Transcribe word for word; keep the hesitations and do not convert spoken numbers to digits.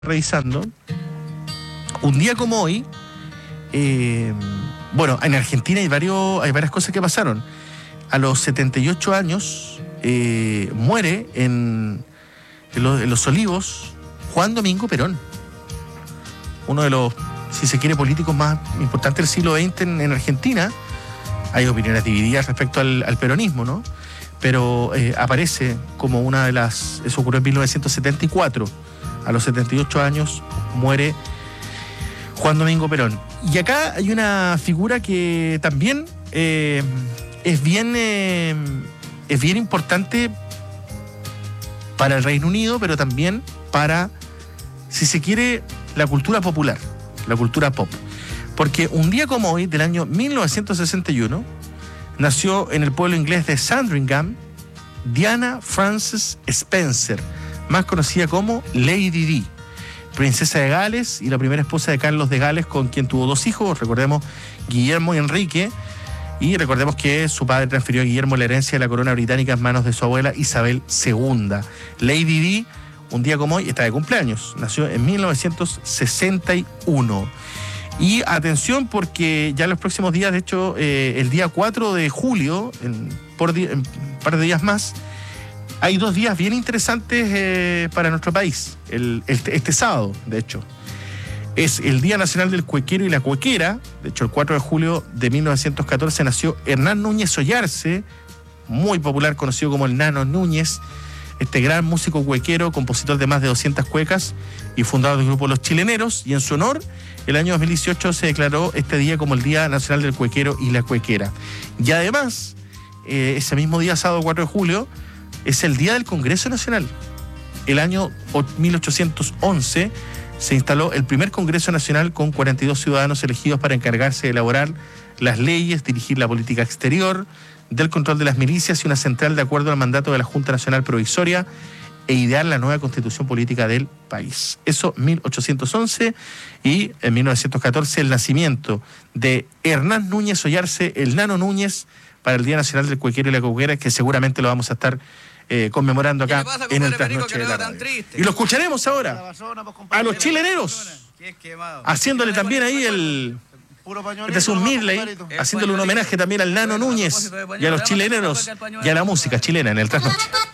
revisando, un día como hoy, eh, bueno, en Argentina hay, varios, hay varias cosas que pasaron. A los setenta y ocho años eh, muere en, en, los, en Los Olivos Juan Domingo Perón, uno de los, si se quiere, políticos más importantes del siglo veinte en, en Argentina. Hay opiniones divididas respecto al, al peronismo, ¿no? Pero eh, aparece como una de las... Eso ocurrió en mil novecientos setenta y cuatro. A los setenta y ocho años muere Juan Domingo Perón. Y acá hay una figura que también eh, es bien eh, es bien importante para el Reino Unido, pero también para, si se quiere, la cultura popular, la cultura pop. Porque un día como hoy, del año mil novecientos sesenta y uno, nació en el pueblo inglés de Sandringham Diana Frances Spencer, más conocida como Lady Di, princesa de Gales y la primera esposa de Carlos de Gales, con quien tuvo dos hijos, recordemos, Guillermo y Enrique, y recordemos que su padre transfirió a Guillermo la herencia de la corona británica en manos de su abuela Isabel segunda. Lady Di, un día como hoy, está de cumpleaños, nació en mil novecientos sesenta y uno. Y atención, porque ya en los próximos días, de hecho, eh, el día cuatro de julio, en, por di- en un par de días más, hay dos días bien interesantes eh, para nuestro país. El, el, este sábado, de hecho, es el Día Nacional del Cuequero y la Cuequera. De hecho, el cuatro de julio de mil novecientos catorce nació Hernán Núñez Ollarse, muy popular, conocido como el Nano Núñez, este gran músico cuequero, compositor de más de doscientas cuecas y fundador del grupo Los Chileneros. Y en su honor, el año dos mil dieciocho se declaró este día como el Día Nacional del Cuequero y la Cuequera. Y además, eh, ese mismo día, sábado cuatro de julio, es el Día del Congreso Nacional. El año mil ochocientos once se instaló el primer Congreso Nacional con cuarenta y dos ciudadanos elegidos para encargarse de elaborar las leyes, dirigir la política exterior, del control de las milicias y una central de acuerdo al mandato de la Junta Nacional Provisoria e idear la nueva constitución política del país. Eso mil ochocientos once, y en mil novecientos catorce el nacimiento de Hernán Núñez Ollarse, el Nano Núñez, para el Día Nacional del Cuequero y la Cuequera, que seguramente lo vamos a estar eh, conmemorando acá pasa, en el Perico, Trasnoche de la Radio. triste? Y lo escucharemos ahora a los chileneros, haciéndole también ahí el... Este es un Mirley, haciéndole un homenaje también al Nano Núñez y a los chileneros y a la música chilena en el Trasnoche.